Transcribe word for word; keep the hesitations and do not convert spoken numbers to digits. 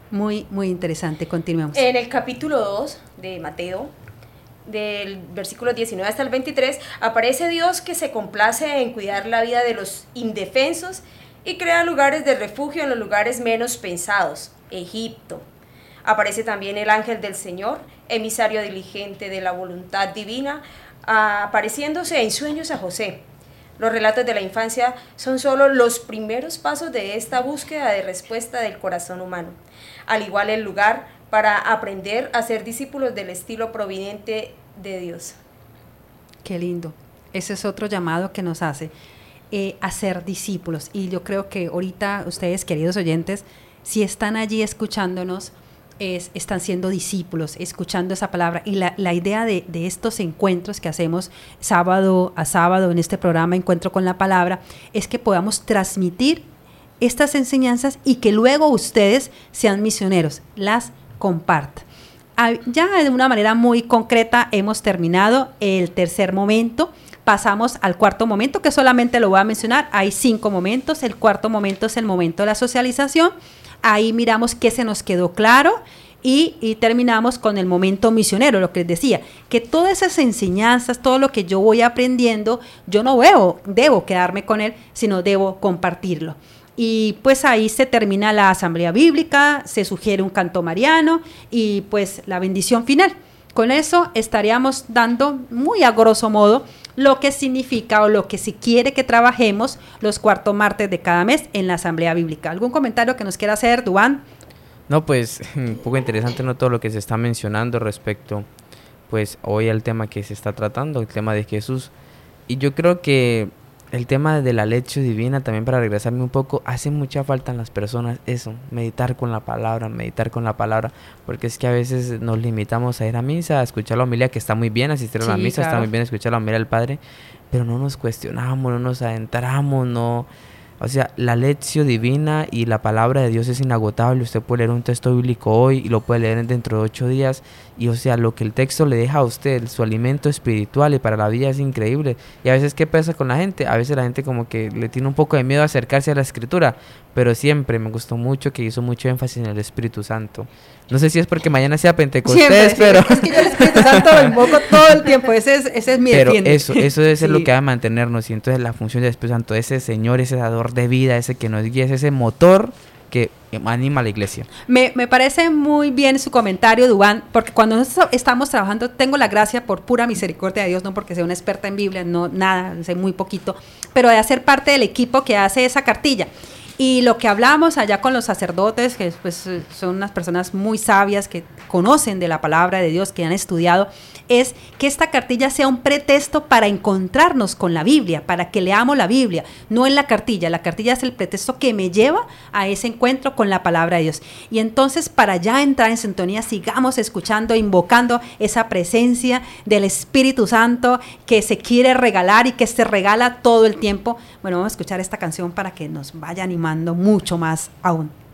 Muy, muy interesante. Continuemos. En el capítulo dos de Mateo, del versículo diecinueve hasta el veintitrés, aparece Dios que se complace en cuidar la vida de los indefensos y crea lugares de refugio en los lugares menos pensados, Egipto. Aparece también el ángel del Señor, emisario diligente de la voluntad divina, apareciéndose en sueños a José. Los relatos de la infancia son solo los primeros pasos de esta búsqueda de respuesta del corazón humano. Al igual el lugar para aprender a ser discípulos del estilo providente de Dios. Qué lindo. Ese es otro llamado que nos hace, eh, a ser discípulos. Y yo creo que ahorita ustedes, queridos oyentes, si están allí escuchándonos, Es, están siendo discípulos, escuchando esa palabra. Y la, la idea de, de estos encuentros que hacemos sábado a sábado en este programa Encuentro con la Palabra, es que podamos transmitir estas enseñanzas y que luego ustedes sean misioneros, las compartan. Ya de una manera muy concreta hemos terminado el tercer momento. Pasamos al cuarto momento, que solamente lo voy a mencionar. Hay cinco momentos. El cuarto momento es el momento de la socialización. Ahí miramos qué se nos quedó claro y, y terminamos con el momento misionero, lo que les decía, que todas esas enseñanzas, todo lo que yo voy aprendiendo, yo no debo, debo quedarme con él, sino debo compartirlo. Y pues ahí se termina la asamblea bíblica, se sugiere un canto mariano y pues la bendición final. Con eso estaríamos dando muy a grosso modo lo que significa o lo que se quiere que trabajemos los cuartos martes de cada mes en la asamblea bíblica. ¿Algún comentario que nos quiera hacer, Duván? No, pues un poco interesante, ¿no? Todo lo que se está mencionando respecto, pues hoy al tema que se está tratando, el tema de Jesús. Y yo creo que el tema de la lección divina, también para regresarme un poco, hace mucha falta en las personas eso, meditar con la palabra, meditar con la palabra, porque es que a veces nos limitamos a ir a misa, a escuchar la homilía, que está muy bien asistir a la Sí, misa, claro. está muy bien escuchar la homilía del Padre, pero no nos cuestionamos, no nos adentramos, no... O sea, la lección divina y la palabra de Dios es inagotable. Usted puede leer un texto bíblico hoy y lo puede leer dentro de ocho días. Y o sea, lo que el texto le deja a usted, su alimento espiritual y para la vida es increíble. Y a veces, ¿qué pasa con la gente? A veces la gente como que le tiene un poco de miedo a acercarse a la Escritura. Pero siempre me gustó mucho que hizo mucho énfasis en el Espíritu Santo. No sé si es porque mañana sea Pentecostés, Siempre, pero... Sí. Es que yo el Espíritu Santo lo invoco todo el tiempo. Ese es, ese es mi Pero defiende. eso, eso debe ser Sí. lo que va a mantenernos. Y entonces la función del Espíritu Santo, ese Señor, ese dador de vida, ese que nos guía, es ese motor que anima a la iglesia. Me, me parece muy bien su comentario, Duván, porque cuando nosotros estamos trabajando, tengo la gracia por pura misericordia de Dios, no porque sea una experta en Biblia, no, nada, sé muy poquito, pero de hacer parte del equipo que hace esa cartilla. Y lo que hablamos allá con los sacerdotes, que pues, son unas personas muy sabias que conocen de la palabra de Dios, que han estudiado, es que esta cartilla sea un pretexto para encontrarnos con la Biblia, para que leamos la Biblia, no en la cartilla. La cartilla es el pretexto que me lleva a ese encuentro con la palabra de Dios. Y entonces, para ya entrar en sintonía, sigamos escuchando, invocando esa presencia del Espíritu Santo que se quiere regalar y que se regala todo el tiempo. Bueno, vamos a escuchar esta canción para que nos vaya animando mucho más aún.